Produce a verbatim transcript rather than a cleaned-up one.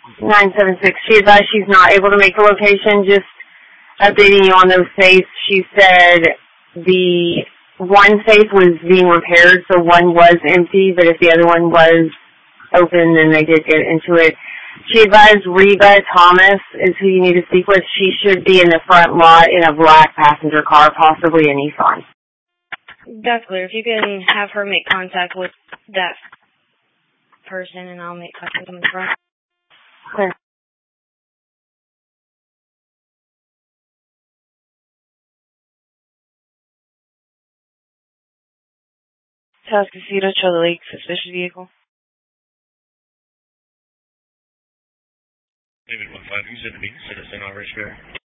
nine seven six. She advised she's not able to make the location. Just updating you on those safes. She said the one safe was being repaired, so one was empty, but if the other one was open, then they did get into it. She advised Reba Thomas is who you need to speak with. She should be in the front lot in a black passenger car, possibly a Nissan. That's clear. If you can have her make contact with that person, and I'll make contact in the front. Clear. Tascasito, Cholla Lake, suspicious vehicle. David one five, who's in the meeting? Citizen, Irish Fair.